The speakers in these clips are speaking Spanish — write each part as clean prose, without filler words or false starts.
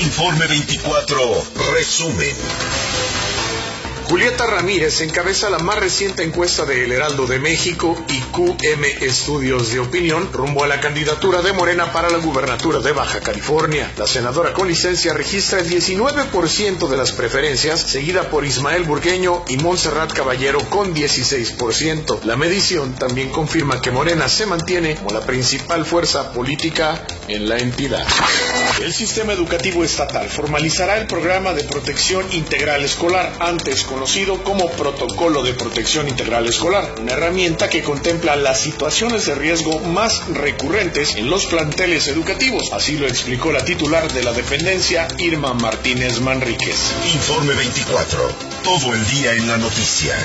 Informe 24, resumen. Julieta Ramírez encabeza la más reciente encuesta de El Heraldo de México y QM Estudios de Opinión rumbo a la candidatura de Morena para la gubernatura de Baja California. La senadora con licencia registra el 19% de las preferencias, seguida por Ismael Burgueño y Montserrat Caballero con 16%. La medición también confirma que Morena se mantiene como la principal fuerza política en la entidad. El sistema educativo estatal formalizará el programa de protección integral escolar, antes conocido como Protocolo de Protección Integral Escolar, una herramienta que contempla las situaciones de riesgo más recurrentes en los planteles educativos. Así lo explicó la titular de la dependencia, Irma Martínez Manríquez. Informe 24, todo el día en la noticia.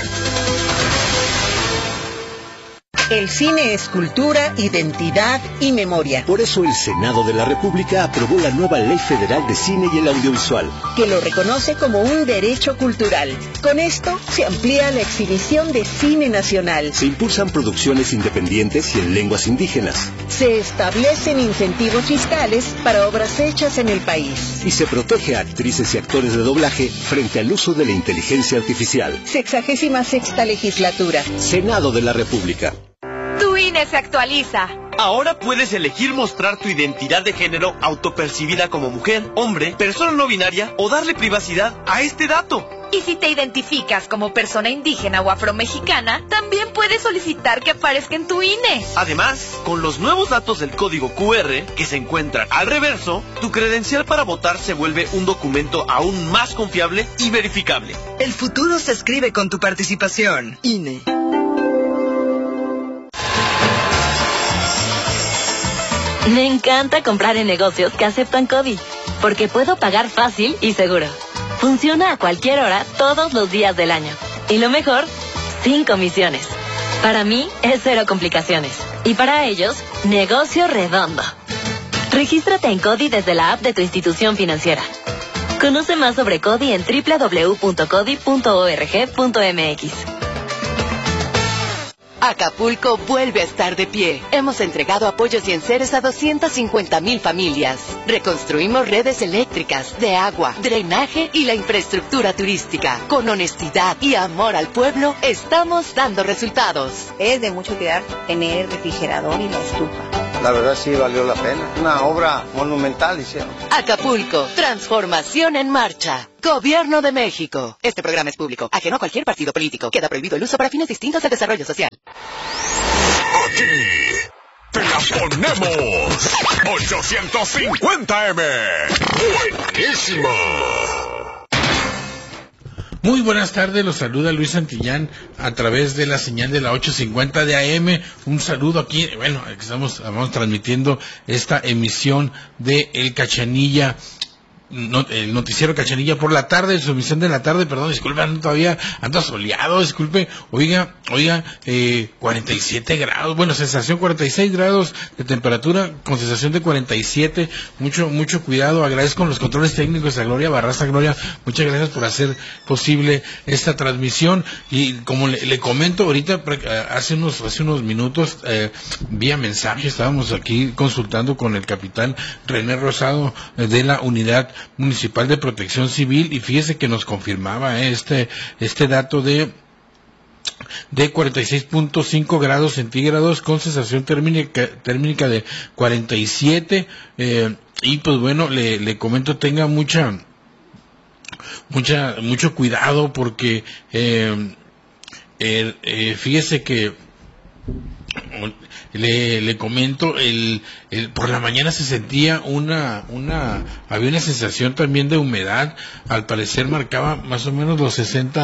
El cine es cultura, identidad y memoria. Por eso el Senado de la República aprobó la nueva Ley Federal de Cine y el Audiovisual, que lo reconoce como un derecho cultural. Con esto se amplía la exhibición de cine nacional. Se impulsan producciones independientes y en lenguas indígenas. Se establecen incentivos fiscales para obras hechas en el país. Y se protege a actrices y actores de doblaje frente al uso de la inteligencia artificial. 66ª legislatura. Senado de la República. Tu INE se actualiza. Ahora puedes elegir mostrar tu identidad de género autopercibida como mujer, hombre, persona no binaria o darle privacidad a este dato. Y si te identificas como persona indígena o afromexicana, también puedes solicitar que aparezca en tu INE. Además, con los nuevos datos del código QR que se encuentran al reverso, tu credencial para votar se vuelve un documento aún más confiable y verificable. El futuro se escribe con tu participación. INE. Me encanta comprar en negocios que aceptan CODI, porque puedo pagar fácil y seguro. Funciona a cualquier hora, todos los días del año. Y lo mejor, sin comisiones. Para mí, es cero complicaciones. Y para ellos, negocio redondo. Regístrate en CODI desde la app de tu institución financiera. Conoce más sobre CODI en www.codi.org.mx. Acapulco vuelve a estar de pie. Hemos entregado apoyos y enseres a 250,000 familias. Reconstruimos redes eléctricas, de agua, drenaje y la infraestructura turística. Con honestidad y amor al pueblo, estamos dando resultados. Es de mucho cuidar tener el refrigerador y la estufa. La verdad sí valió la pena. Una obra monumental hicieron. Acapulco, transformación en marcha. Gobierno de México. Este programa es público, ajeno a cualquier partido político. Queda prohibido el uso para fines distintos al desarrollo social. Aquí te la ponemos 850M. Buenísima. Muy buenas tardes, los saluda Luis Santillán a través de la señal de la 850 de AM. Un saludo aquí, bueno, vamos transmitiendo esta emisión de El Cachanilla. El noticiero Cachanilla por la tarde, su emisión de la tarde, perdón, disculpe, todavía ando soleado, disculpe, oiga, 47 grados, bueno, sensación 46 grados de temperatura, con sensación de 47, mucho cuidado, agradezco los controles técnicos a Gloria Barraza. Gloria, muchas gracias por hacer posible esta transmisión, y como le comento ahorita, hace unos minutos, vía mensaje, estábamos aquí consultando con el capitán René Rosado de la Unidad Municipal de Protección Civil, y fíjese que nos confirmaba este dato de 46.5 grados centígrados con sensación térmica de 47, y pues bueno, le comento, tenga mucho cuidado porque fíjese que le comento, por la mañana se sentía había una sensación también de humedad, al parecer marcaba más o menos el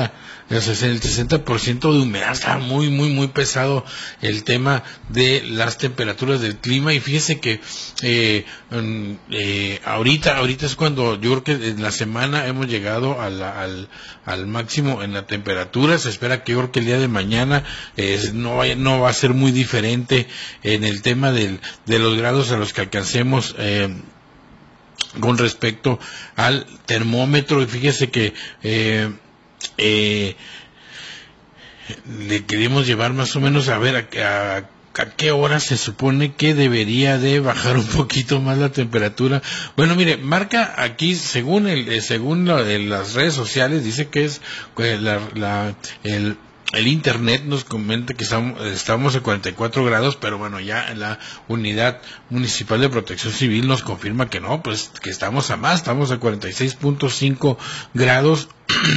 60% de humedad, estaba muy pesado el tema de las temperaturas del clima, y fíjese que ahorita es cuando yo creo que en la semana hemos llegado al máximo en la temperatura. Se espera que yo creo que el día de mañana no va a ser muy diferente en el tema de los grados a los que alcancemos con respecto al termómetro. Y fíjese que le queremos llevar más o menos a ver a ¿a qué hora se supone que debería de bajar un poquito más la temperatura? Bueno, mire, marca aquí, según las redes sociales, dice que es el internet nos comenta que estamos a 44 grados, pero bueno, ya la Unidad Municipal de Protección Civil nos confirma que no, pues que estamos a más, estamos a 46.5 grados,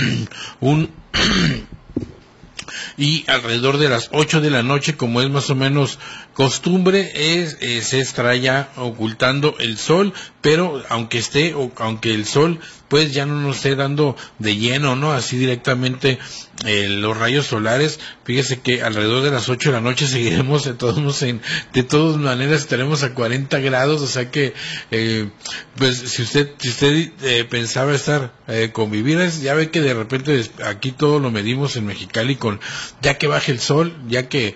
y alrededor de las 8 de la noche, como es más o menos costumbre, se estará ya ocultando el sol, pero aunque el sol pues ya no nos esté dando de lleno, ¿no? Así directamente los rayos solares, fíjese que alrededor de las 8 de la noche seguiremos de todas maneras estaremos a 40 grados, o sea que pues si usted pensaba estar convivir, ya ve que de repente aquí todo lo medimos en Mexicali con ya que baje el sol, ya que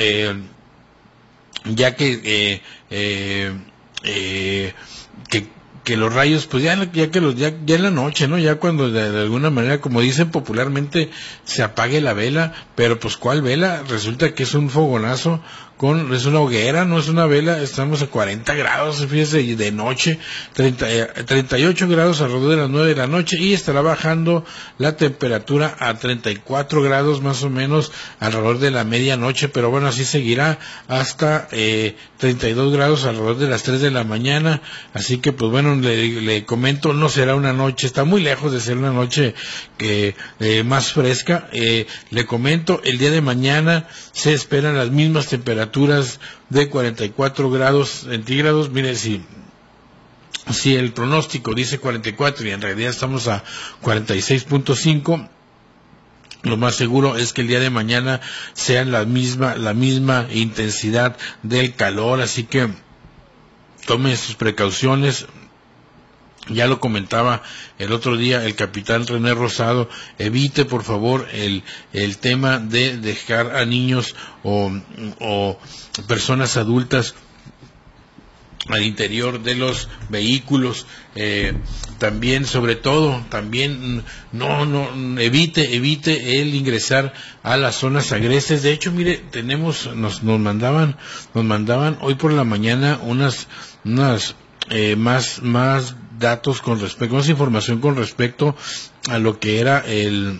los rayos, pues ya en la noche, ¿no? Ya cuando de alguna manera, como dicen popularmente, se apague la vela, pero pues ¿cuál vela? Resulta que es un fogonazo es una hoguera, no es una vela. Estamos a 40 grados, fíjese, y de noche, 38 grados alrededor de las 9 de la noche, y estará bajando la temperatura a 34 grados más o menos alrededor de la medianoche, pero bueno, así seguirá hasta 32 grados alrededor de las 3 de la mañana, así que pues bueno, le comento, no será una noche, está muy lejos de ser una noche más fresca. Le comento, el día de mañana se esperan las mismas temperaturas de 44 grados centígrados. Mire, si el pronóstico dice 44 y en realidad estamos a 46.5, lo más seguro es que el día de mañana sea la misma intensidad del calor, así que tome sus precauciones. Ya lo comentaba el otro día el capitán René Rosado, evite por favor el tema de dejar a niños o personas adultas al interior de los vehículos. También, sobre todo, evite el ingresar a las zonas agrestes. De hecho, mire, nos mandaban hoy por la mañana unas más datos más información con respecto a lo que era el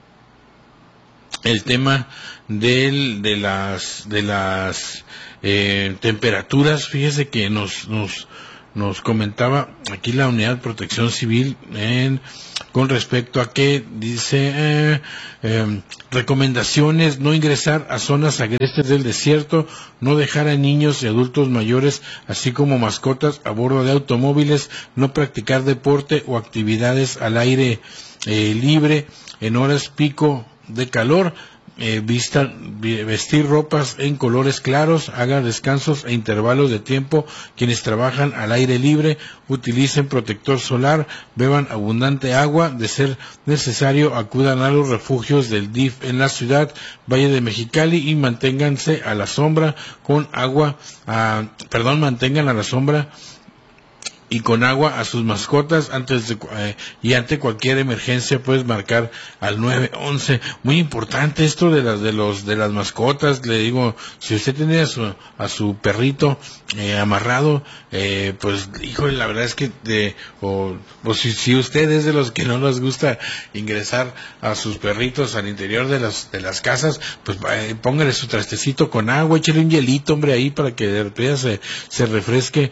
tema de las temperaturas. Fíjese que nos comentaba aquí la Unidad de Protección Civil con respecto a que dice recomendaciones: no ingresar a zonas agrestes del desierto, no dejar a niños y adultos mayores así como mascotas a bordo de automóviles, no practicar deporte o actividades al aire libre en horas pico de calor, vestir ropas en colores claros, hagan descansos e intervalos de tiempo quienes trabajan al aire libre, utilicen protector solar, beban abundante agua, de ser necesario acudan a los refugios del DIF en la ciudad Valle de Mexicali y manténganse a la sombra mantengan a la sombra y con agua a sus mascotas y ante cualquier emergencia puedes marcar al 911. Muy importante esto de las mascotas. Le digo, si usted tiene a su perrito amarrado, pues híjole, la verdad es que si usted es de los que no les gusta ingresar a sus perritos al interior de las casas, pues póngale su trastecito con agua, échale un hielito, hombre, ahí para que de repente se refresque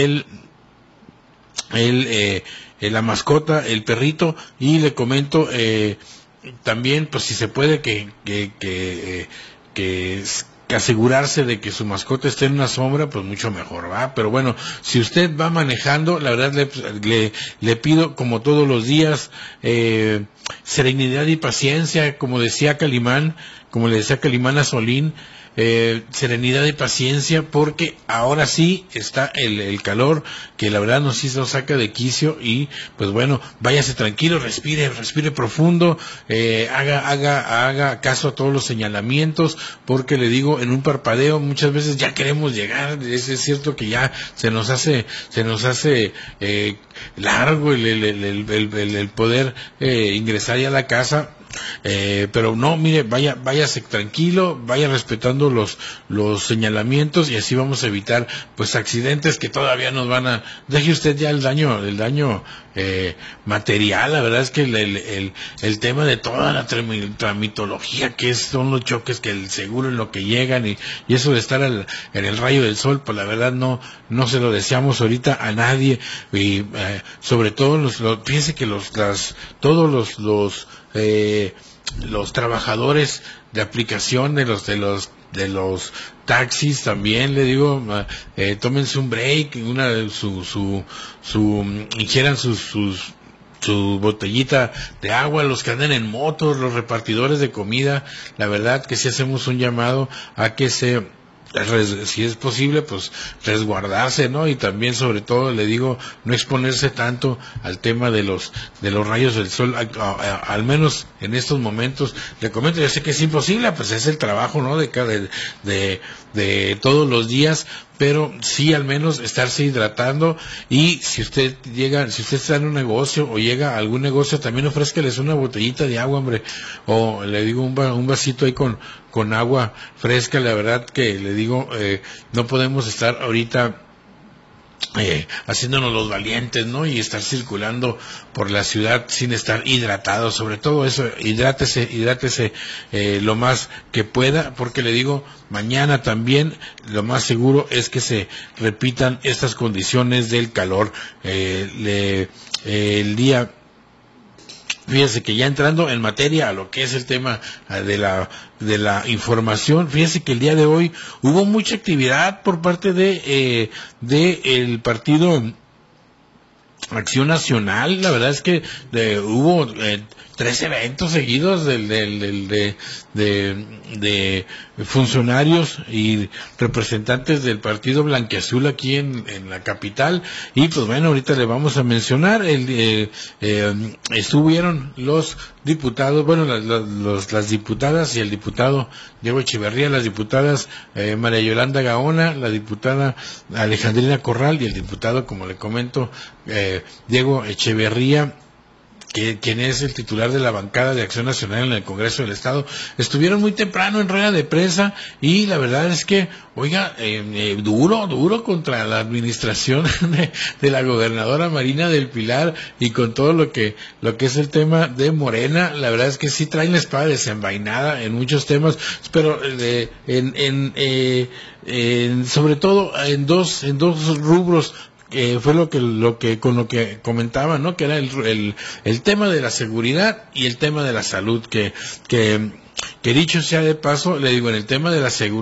la mascota, el perrito. Y le comento también, pues si se puede que asegurarse de que su mascota esté en una sombra, pues mucho mejor, ¿va? Pero bueno, si usted va manejando, la verdad le pido, como todos los días, serenidad y paciencia, como le decía Calimán a Solín, serenidad y paciencia, porque ahora sí está el calor que la verdad nos saca de quicio. Y pues bueno, váyase tranquilo, respire profundo, haga caso a todos los señalamientos, porque le digo, en un parpadeo muchas veces ya queremos llegar. Es cierto que ya se nos hace largo el poder ingresar ya a la casa, Pero no, mire, váyase tranquilo, vaya respetando los señalamientos y así vamos a evitar pues accidentes que todavía nos van a... Deje usted ya el daño material. La verdad es que el tema de toda la tramitología que son los choques, que el seguro en lo que llegan y eso de estar en el rayo del sol, pues la verdad no se lo deseamos ahorita a nadie. Y sobre todo fíjense que todos los trabajadores de aplicación de los taxis también, le digo, tómense un break, ingieran su botellita de agua, los que andan en motos, los repartidores de comida. La verdad que sí hacemos un llamado a que si es posible, pues resguardarse, ¿no? Y también, sobre todo, le digo, no exponerse tanto al tema de los rayos del sol, al menos en estos momentos. Le comento, yo sé que es imposible, pues es el trabajo, ¿no? De todos los días, pero sí al menos estarse hidratando. Y si usted está en un negocio o llega a algún negocio, también ofrézcales una botellita de agua, hombre, o le digo un vasito ahí con agua fresca. La verdad que le digo, no podemos estar ahorita haciéndonos los valientes, ¿no? Y estar circulando por la ciudad sin estar hidratados. Sobre todo eso, hidrátese lo más que pueda, porque le digo, mañana también lo más seguro es que se repitan estas condiciones del calor. El día... Fíjese que ya entrando en materia a lo que es el tema de la información, fíjese que el día de hoy hubo mucha actividad por parte de el partido Acción Nacional. La verdad es que hubo 3 eventos seguidos de funcionarios y representantes del partido blanquiazul aquí en la capital. Y pues bueno, ahorita le vamos a mencionar, estuvieron los diputados, bueno, las diputadas y el diputado Diego Echeverría, las diputadas María Yolanda Gaona, la diputada Alejandrina Corral y el diputado, como le comento, Diego Echeverría, quien es el titular de la bancada de Acción Nacional en el Congreso del Estado. Estuvieron muy temprano en rueda de prensa y la verdad es que, oiga, duro contra la administración de la gobernadora Marina del Pilar y con todo lo que es el tema de Morena. La verdad es que sí traen la espada desenvainada en muchos temas, pero sobre todo en dos rubros. Fue lo que comentaba, ¿no? Que era el tema de la seguridad y el tema de la salud, que dicho sea de paso, le digo, en el tema de la seguridad